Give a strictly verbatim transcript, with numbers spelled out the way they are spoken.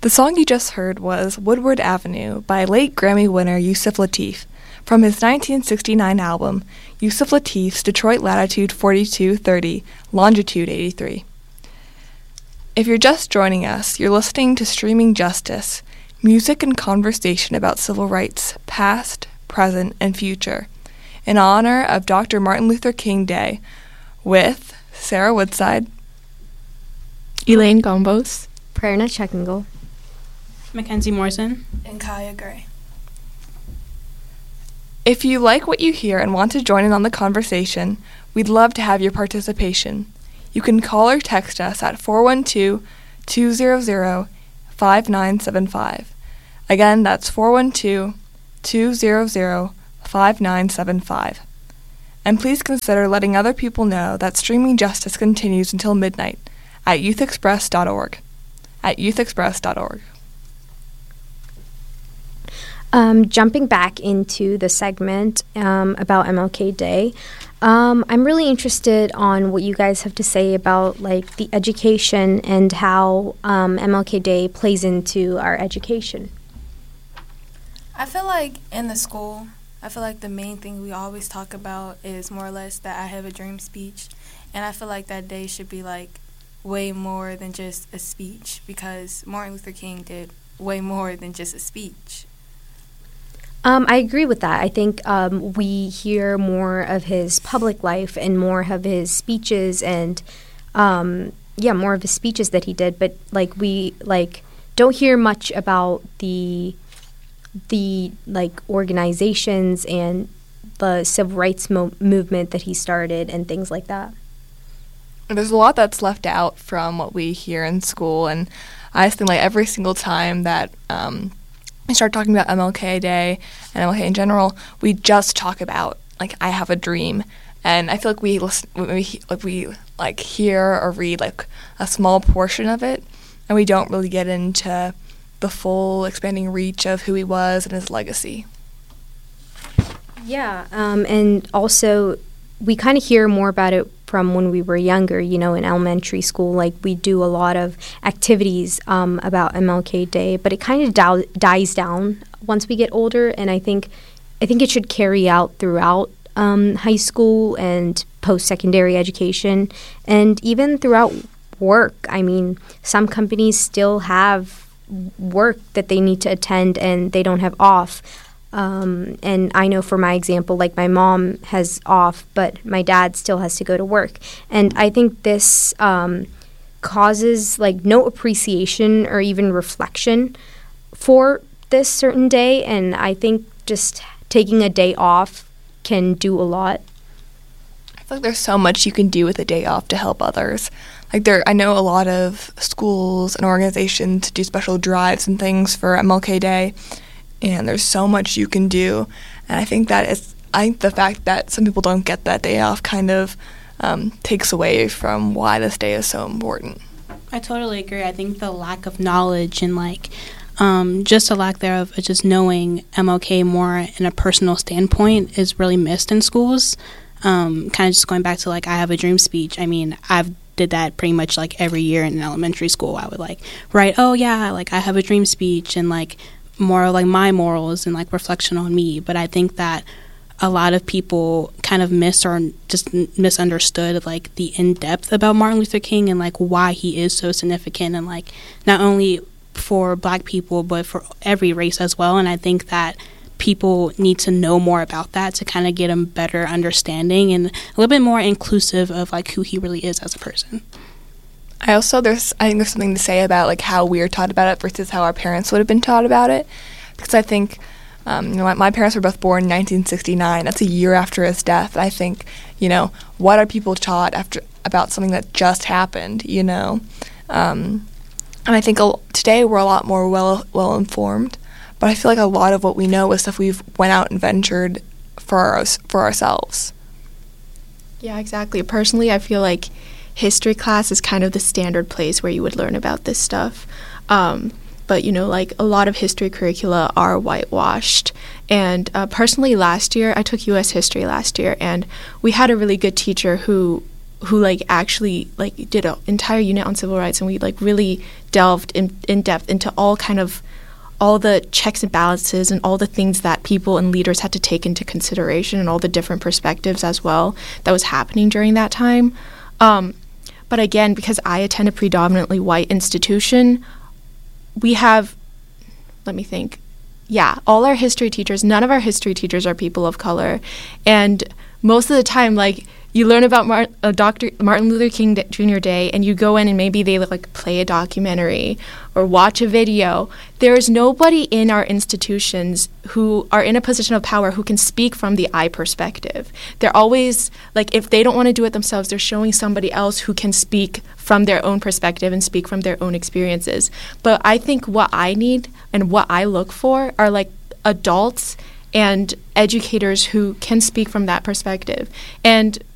The song you just heard was Woodward Avenue by late Grammy winner Yusef Lateef from his nineteen sixty-nine album, Yusef Lateef's Detroit Latitude forty-two thirty, Longitude eighty-three. If you're just joining us, you're listening to Streaming Justice, music and conversation about civil rights, past, present, and future, in honor of Doctor Martin Luther King Day, with Sarah Woodside, Elaine Gombos, Prerna Checkingle, Mackenzie Morrison, and Kaya Gray. If you like what you hear and want to join in on the conversation, we'd love to have your participation. You can call or text us at four one two, two zero zero, five nine seven five. Again, that's four one two, two zero zero, five nine seven five. And please consider letting other people know that Streaming Justice continues until midnight at youth express dot org. At youth express dot org. Um, jumping back into the segment um, about M L K Day, um, I'm really interested on what you guys have to say about like the education and how um, M L K Day plays into our education. I feel like in the school, I feel like the main thing we always talk about is more or less that I have a dream speech, and I feel like that day should be like way more than just a speech, because Martin Luther King did way more than just a speech. Um, I agree with that. I think um, we hear more of his public life and more of his speeches and, um, yeah, more of his speeches that he did. But like we like don't hear much about the the like organizations and the civil rights mo- movement that he started and things like that. There's a lot that's left out from what we hear in school, and I just think like every single time that um, we start talking about M L K Day and M L K in general, we just talk about like I have a dream, and I feel like we listen, we like we like hear or read like a small portion of it, and we don't really get into the full expanding reach of who he was and his legacy. Yeah, um, and also we kind of hear more about it from when we were younger, you know, in elementary school. Like, we do a lot of activities um, about M L K Day, but it kind of dow- dies down once we get older, and I think I think it should carry out throughout um, high school and post-secondary education, and even throughout work. I mean, some companies still have work that they need to attend, and they don't have off. Um, and I know for my example, like my mom has off, but my dad still has to go to work. And I think this um, causes like no appreciation or even reflection for this certain day. And I think just taking a day off can do a lot. I feel like there's so much you can do with a day off to help others. Like there, I know a lot of schools and organizations do special drives and things for M L K Day. And there's so much you can do, and I think that is, I think the fact that some people don't get that day off kind of um, takes away from why this day is so important. I totally agree. I think the lack of knowledge and like um, just a lack thereof of just knowing M L K more in a personal standpoint is really missed in schools. Um, kind of just going back to like I have a dream speech. I mean, I've did that pretty much like every year in elementary school. I would like write, oh yeah, like I have a dream speech, and like more like my morals and like reflection on me. But I think that a lot of people kind of miss or just misunderstood like the in-depth about Martin Luther King and like why he is so significant, and like not only for Black people but for every race as well. And I think that people need to know more about that to kind of get a better understanding and a little bit more inclusive of like who he really is as a person. I also, there's, I think there's something to say about, like, how we're taught about it versus how our parents would have been taught about it. Because I think, um, you know, my, my parents were both born in nineteen sixty-nine. That's a year after his death. I think, you know, what are people taught after about something that just happened, you know? Um, and I think a, today we're a lot more well, well-informed. But I feel like a lot of what we know is stuff we've went out and ventured for, our, for ourselves. Yeah, exactly. Personally, I feel like history class is kind of the standard place where you would learn about this stuff. Um, but, you know, like a lot of history curricula are whitewashed. And uh, personally, last year, I took U S history last year, and we had a really good teacher who who like actually like did an entire unit on civil rights, and we like really delved in, in depth into all kind of all the checks and balances and all the things that people and leaders had to take into consideration, and all the different perspectives as well that was happening during that time. Um, but again, because I attend a predominantly white institution, we have, let me think, yeah, all our history teachers, none of our history teachers are people of color. And most of the time, like, you learn about Mar- uh, Doctor Martin Luther King Junior Day, and you go in and maybe they like play a documentary or watch a video. There is nobody in our institutions who are in a position of power who can speak from the I perspective. They're always, like, if they don't want to do it themselves, they're showing somebody else who can speak from their own perspective and speak from their own experiences. But I think what I need and what I look for are, like, adults and educators who can speak from that perspective. And